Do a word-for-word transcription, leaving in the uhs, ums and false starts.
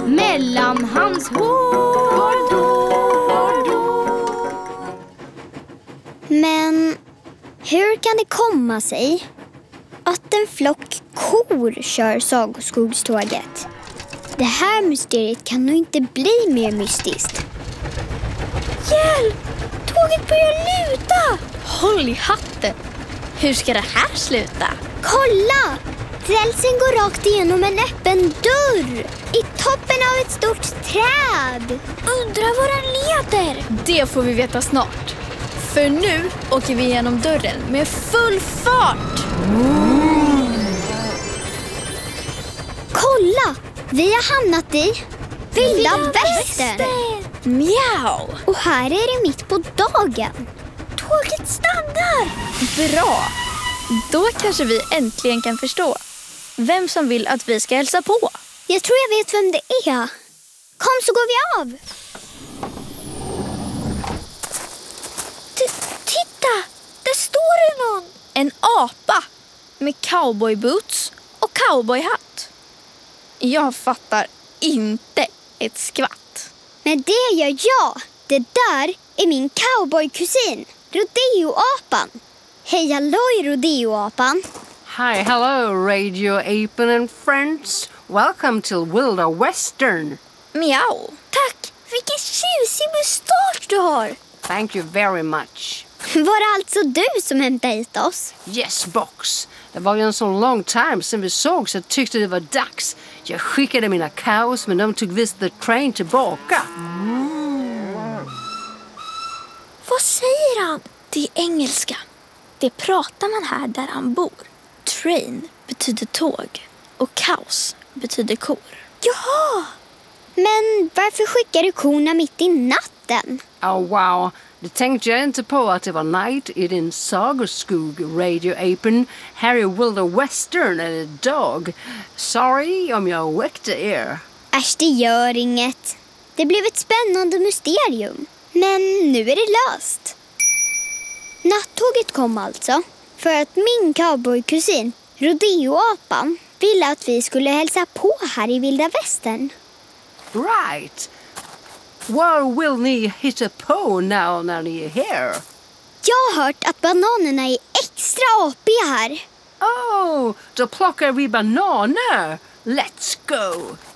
mellan hans hår då. Men hur kan det komma sig att en flock kor kör sagoskogståget? Det här mysteriet kan nog inte bli mer mystiskt. Hjälp! Tåget börjar luta! Håll i hatten! Hur ska det här sluta? Kolla! Rälsen går rakt igenom en öppen dörr i toppen av ett stort träd. Undrar var den leder? Det får vi veta snart. För nu åker vi igenom dörren med full fart. Kolla! Vi har hamnat i Vilda Västern. Mjau! Och här är det mitt på dagen. Tåget stannar! Bra! Då kanske vi äntligen kan förstå vem som vill att vi ska hälsa på. Jag tror jag vet vem det är. Kom så går vi av. T- titta! Där står det någon. En apa med cowboyboots och cowboyhatt. Jag fattar inte ett skvatt. Men det gör jag. Det där är min cowboykusin, Rodeo-apan. Hej halloj, Rodeo-apan. Hi, hello, Radio Apen and friends. Welcome to Wilda Western. Mjau. Tack! Vilken tjusig mustasch du har. Thank you very much. Var det alltså du som hämtade hit oss? Yes, box. Det var ju en sån lång time sedan vi såg så jag tyckte det var dags. Jag skickade mina cows men de tog visst the train tillbaka. Vad säger han? Det är engelska. Det pratar man här där han bor. Train betyder tåg och cows betyder kor. Jaha! Men varför skickar du korna mitt i natten? Oh wow, det tänkte jag inte på att det var night i din sagoskog, Radio Apen. Här är Wilda Western eller dag. Sorry om jag väckte er. Äsch, det gör inget. Det blev ett spännande mysterium. Men nu är det löst. Nattåget kom alltså för att min cowboykusin, Rodeo-apan, ville att vi skulle hälsa på här i Vilda Västern. Right. Var vill ni hitta på now när ni är här? Jag har hört att bananerna är extra apiga här. Oh, då plockar vi bananer. Let's go.